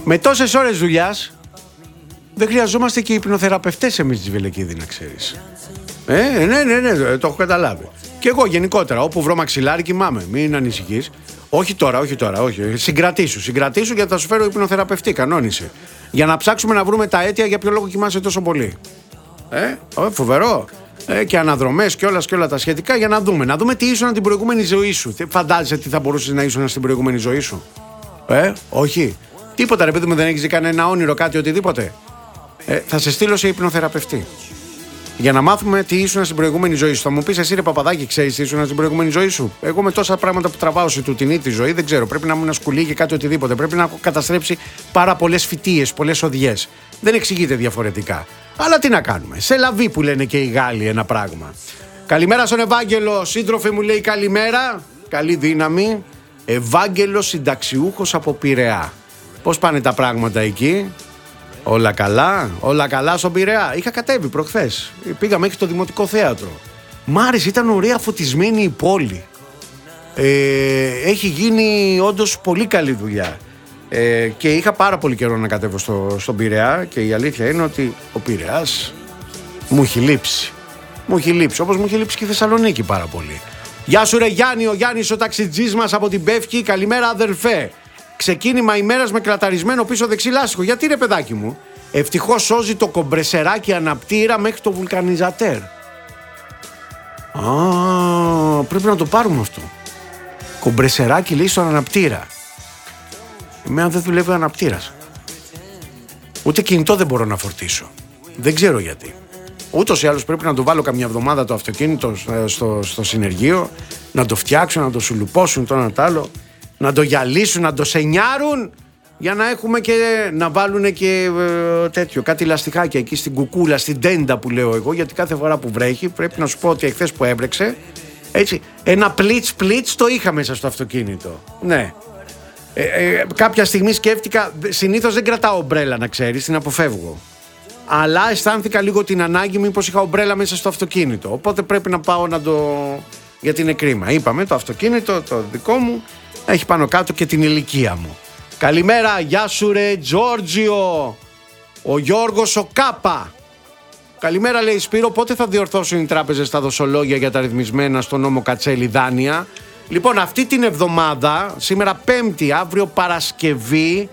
Με τόσες ώρες δουλειάς δεν χρειαζόμαστε και υπνοθεραπευτές εμείς στη Βελεκίδη, να ξέρεις. Ναι, το έχω καταλάβει. Και εγώ γενικότερα, όπου βρω μαξιλάρι κοιμάμαι, μην ανησυχείς. Όχι τώρα. Συγκρατήσου γιατί θα σου φέρω υπνοθεραπευτή, κανόνισε. Για να ψάξουμε να βρούμε τα αίτια για ποιο λόγο κοιμάσαι τόσο πολύ. Φοβερό. Και αναδρομές και όλα τα σχετικά για να δούμε. Να δούμε τι ήσουν την προηγούμενη ζωή σου. Φαντάζεσαι τι θα μπορούσες να ήσουν στην προηγούμενη ζωή σου. Όχι. Τίποτα, ρε παιδί μου, δεν έχεις δει κανένα όνειρο, κάτι, οτιδήποτε. Θα σε στείλω σε υπνοθεραπευτή. Για να μάθουμε τι ήσουν στην προηγούμενη ζωή σου. Θα μου πεις εσύ, ρε Παπαδάκη, ξέρεις τι ήσουν στην προηγούμενη ζωή σου? Εγώ με τόσα πράγματα που τραβάω σε τούτην τη ζωή δεν ξέρω. Πρέπει να μου ένα σκουλί και κάτι οτιδήποτε. Πρέπει να έχω καταστρέψει πάρα πολλές φυτίες, πολλές οδιές. Δεν εξηγείται διαφορετικά. Αλλά τι να κάνουμε. Σε λαβή που λένε και οι Γάλλοι ένα πράγμα. Καλημέρα στον Ευάγγελο. Σύντροφε μου λέει καλημέρα. Καλή δύναμη. Ευάγγελο συνταξιούχος από Πειραιά. Πώς πάνε τα πράγματα εκεί? Όλα καλά στον Πειραιά. Είχα κατέβει προχθές. Πήγα μέχρι το Δημοτικό Θέατρο. Μ' άρεσε, ήταν ωραία φωτισμένη η πόλη. Έχει γίνει όντως πολύ καλή δουλειά. Και είχα πάρα πολύ καιρό να κατέβω στον Πειραιά και η αλήθεια είναι ότι ο Πειραιάς μου έχει λείψει. Όπως μου έχει λείψει και η Θεσσαλονίκη πάρα πολύ. Γεια σου ρε Γιάννη, ο Γιάννης ο ταξιτζής μας από την Πεύκη. Καλημέρα αδερφέ. Ξεκίνημα ημέρας με κλαταρισμένο πίσω δεξί λάστιχο. Γιατί ρε παιδάκι μου? Ευτυχώς σώζει το κομπρεσεράκι αναπτήρα μέχρι το βουλκανιζατέρ. Πρέπει να το πάρουμε αυτό. Κομπρεσεράκι λέει στον αναπτήρα. Εμένα δεν δουλεύει ο αναπτήρας. Ούτε κινητό δεν μπορώ να φορτίσω. Δεν ξέρω γιατί. Ούτως ή άλλως πρέπει να το βάλω καμιά εβδομάδα το αυτοκίνητο στο συνεργείο, να το φτιάξουν, να το σουλουπώσουν το ένα τ' άλλο, να το γυαλίσουν, να το σενιάρουν, για να έχουμε και να βάλουν και κάτι λαστιχάκια εκεί στην κουκούλα, στην τέντα που λέω εγώ, γιατί κάθε φορά που βρέχει πρέπει να σου πω ότι εχθές που έβρεξε, έτσι, ένα πλίτς το είχα μέσα στο αυτοκίνητο. Ναι. Κάποια στιγμή σκέφτηκα, συνήθως δεν κρατάω ομπρέλα να ξέρεις, την αποφεύγω. Αλλά αισθάνθηκα λίγο την ανάγκη μήπως είχα ομπρέλα μέσα στο αυτοκίνητο. Οπότε πρέπει να πάω να το... γιατί είναι κρίμα. Είπαμε το αυτοκίνητο, το δικό μου, έχει πάνω κάτω και την ηλικία μου. Καλημέρα, γεια σου ρε Τζόρτζιο. Ο Γιώργος ο Κάπα. Καλημέρα λέει Σπύρο, πότε θα διορθώσουν οι τράπεζες τα δοσολόγια για τα ρυθμισμένα στο νόμο Κατσέλη δάνεια? Λοιπόν, αυτή την εβδομάδα, σήμερα Πέμπτη, αύριο Παρασκευή,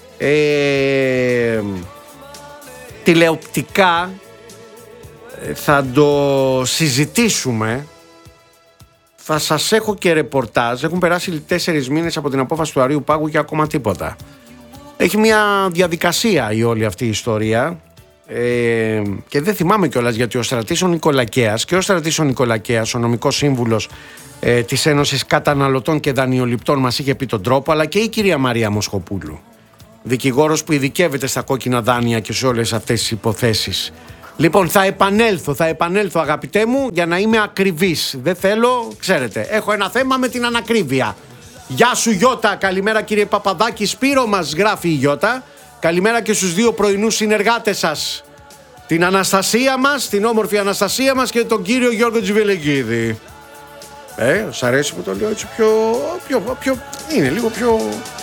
τηλεοπτικά θα το συζητήσουμε. Θα σας έχω και ρεπορτάζ. Έχουν περάσει 4 μήνες από την απόφαση του Αρείου Πάγου και ακόμα τίποτα. Έχει μια διαδικασία η όλη αυτή η ιστορία και δεν θυμάμαι κιόλας, γιατί ο Στρατής ο Νικολακέας και ο Στρατής ο Νικολακέας, ο νομικός σύμβουλος της Ένωσης Καταναλωτών και Δανειοληπτών, μας είχε πει τον τρόπο, αλλά και η κυρία Μαρία Μοσχοπούλου, δικηγόρος που ειδικεύεται στα κόκκινα δάνεια και σε όλες αυτές τις υποθέσεις. Λοιπόν, θα επανέλθω αγαπητέ μου, για να είμαι ακριβής. Δεν θέλω, ξέρετε, έχω ένα θέμα με την ανακρίβεια. Γεια σου Γιώτα, καλημέρα κύριε Παπαδάκη. Σπύρο μας γράφει η Γιώτα. Καλημέρα και στους 2 πρωινούς συνεργάτες σας. Την Αναστασία μας, την όμορφη Αναστασία μας και τον κύριο Γιώργο Τζιβελεκίδη. Σ' αρέσει που το λέω έτσι πιο είναι λίγο πιο...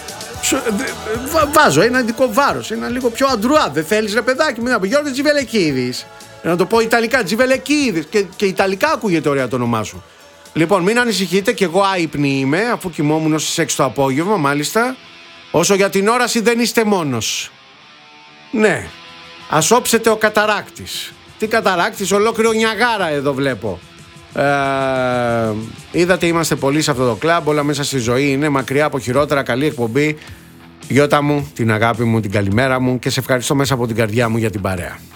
Βάζω ένα ειδικό βάρος, ένα λίγο πιο αντρουά. Δεν θέλεις ρε παιδάκι μου να πω Γιώργος Τζιβελεκίδης? Να το πω ιταλικά, Τζιβελεκίδης. Και ιταλικά ακούγεται ωραία το όνομά σου. Λοιπόν, μην ανησυχείτε, και εγώ άϊπνη είμαι, αφού κοιμόμουν στις 6 το απόγευμα, μάλιστα. Όσο για την όραση δεν είστε μόνος. Ναι, ας όψετε ο καταράκτης. Τι καταράκτης, ολόκληρο Νιαγάρα εδώ βλέπω. Είδατε, είμαστε πολλοί σε αυτό το κλαμπ. Όλα μέσα στη ζωή είναι, μακριά από χειρότερα. Καλή εκπομπή Γιώτα μου, την αγάπη μου, την καλημέρα μου, και σε ευχαριστώ μέσα από την καρδιά μου για την παρέα.